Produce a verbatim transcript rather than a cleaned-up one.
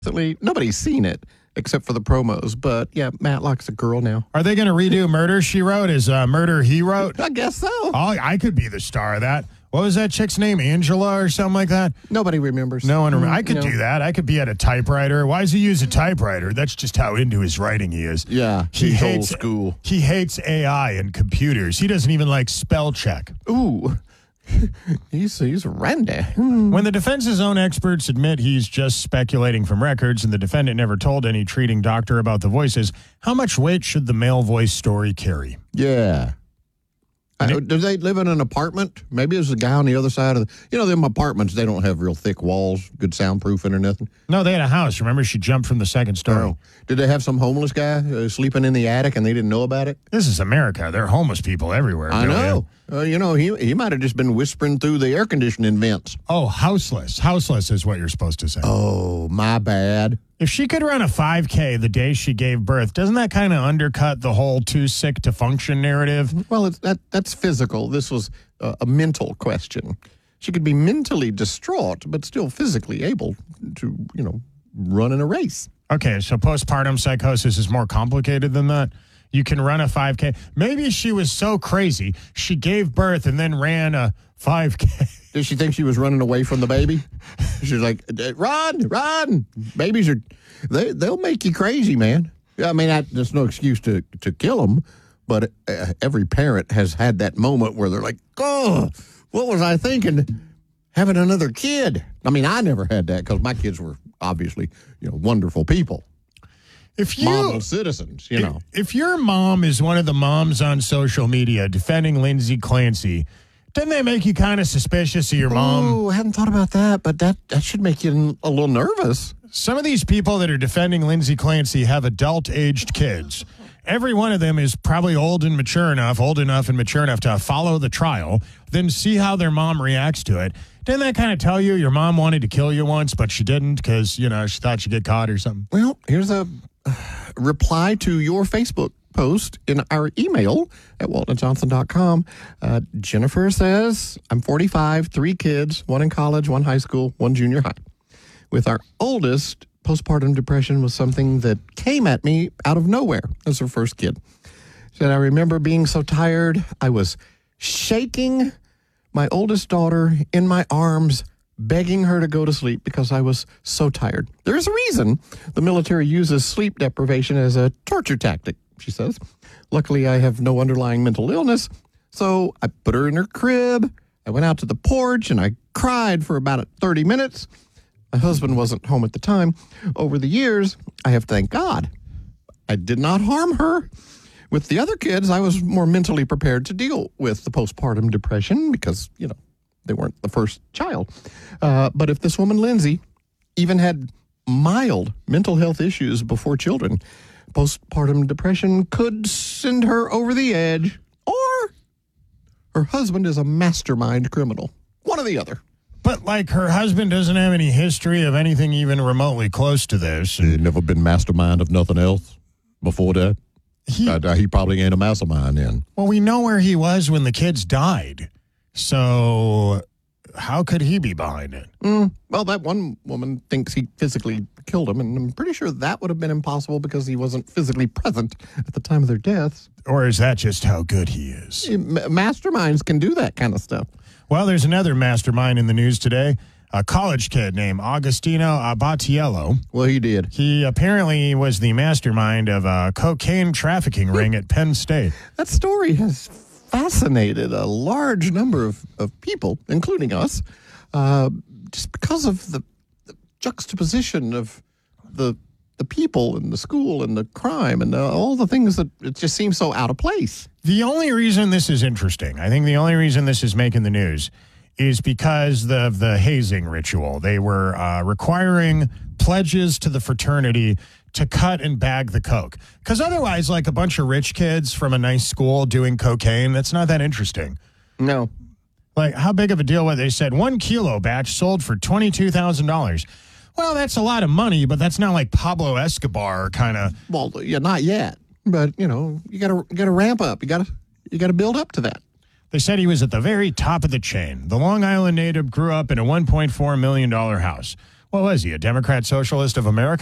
Nobody's seen it except for the promos. But yeah, Matlock's a girl now. Are they going to redo Murder, She Wrote as uh, Murder, He Wrote? I guess so. Oh, I could be the star of that. What was that chick's name? Angela or something like that? Nobody remembers. No one remembers. I could No. do that. I could be at a typewriter. Why does he use a typewriter? That's just how into his writing he is. Yeah, he he's old hates school. He hates A I and computers. He doesn't even like spell check. Ooh. he's he's Randy. When the defense's own experts admit he's just speculating from records and the defendant never told any treating doctor about the voices, how much weight should the male voice story carry? Yeah. Uh, do they live in an apartment? Maybe it's a guy on the other side of the... You know, them apartments, they don't have real thick walls, good soundproofing or nothing. No, they had a house. Remember, she jumped from the second story. Oh. Did they have some homeless guy uh, sleeping in the attic and they didn't know about it? This is America. There are homeless people everywhere. I Billy. know. Uh, you know, he he might have just been whispering through the air conditioning vents. Oh, houseless. Houseless is what you're supposed to say. Oh, my bad. If she could run a five K the day she gave birth, doesn't that kind of undercut the whole too sick to function narrative? Well, it's, that that's physical. This was uh, a mental question. She could be mentally distraught, but still physically able to, you know, run in a race. Okay, so postpartum psychosis is more complicated than that. You can run a five K. Maybe she was so crazy, she gave birth and then ran a five K. Did she think she was running away from the baby? She's like, run, run. Babies are, they, they'll make you crazy, man. I mean, I, there's no excuse to, to kill them, but uh, every parent has had that moment where they're like, oh, what was I thinking? Having another kid. I mean, I never had that because my kids were obviously, you know, wonderful people. If you, model citizens, you if, know. If your mom is one of the moms on social media defending Lindsay Clancy, doesn't that make you kind of suspicious of your mom? Oh, I hadn't thought about that, but that, that should make you a little nervous. Some of these people that are defending Lindsay Clancy have adult-aged kids. Every one of them is probably old and mature enough, old enough and mature enough to follow the trial, then see how their mom reacts to it. Didn't that kind of tell you your mom wanted to kill you once, but she didn't because, you know, she thought she'd get caught or something? Well, here's a uh, reply to your Facebook post in our email at walton johnson dot com. Uh, Jennifer says, I'm forty-five, three kids, one in college, one high school, one junior high. With our oldest, postpartum depression was something that came at me out of nowhere as her first kid. She said, I remember being so tired, I was shaking my oldest daughter in my arms, begging her to go to sleep because I was so tired. There's a reason the military uses sleep deprivation as a torture tactic, she says. Luckily, I have no underlying mental illness, so I put her in her crib. I went out to the porch and I cried for about thirty minutes. My husband wasn't home at the time. Over the years, I have thanked God I did not harm her. With the other kids, I was more mentally prepared to deal with the postpartum depression because, you know, they weren't the first child. Uh, but if this woman, Lindsay, even had mild mental health issues before children, postpartum depression could send her over the edge, or her husband is a mastermind criminal. One or the other. But, like, her husband doesn't have any history of anything even remotely close to this. He never been mastermind of nothing else before that? He, uh, he probably ain't a mastermind then. Well, we know where he was when the kids died. So how could he be behind it? Mm, well, that one woman thinks he physically killed him, and I'm pretty sure that would have been impossible because he wasn't physically present at the time of their deaths. Or is that just how good he is? M- masterminds can do that kind of stuff. Well, there's another mastermind in the news today. A college kid named Agostino Abatiello. Well, he did. He apparently was the mastermind of a cocaine trafficking ring at Penn State. That story has fascinated a large number of, of people, including us, uh, just because of the, the juxtaposition of the the people and the school and the crime and uh, all the things that it just seems so out of place. The only reason this is interesting, I think the only reason this is making the news is because of the hazing ritual. They were uh, requiring pledges to the fraternity to cut and bag the coke. Because otherwise, like a bunch of rich kids from a nice school doing cocaine, that's not that interesting. No. Like, how big of a deal was it? They said one kilo batch sold for twenty-two thousand dollars. Well, that's a lot of money, but that's not like Pablo Escobar kind of. Well, yeah, not yet. But, you know, you got to you got to ramp up. You got to you got to build up to that. They said he was at the very top of the chain. The Long Island native grew up in a one point four million dollars house What was he, a Democrat Socialist of America?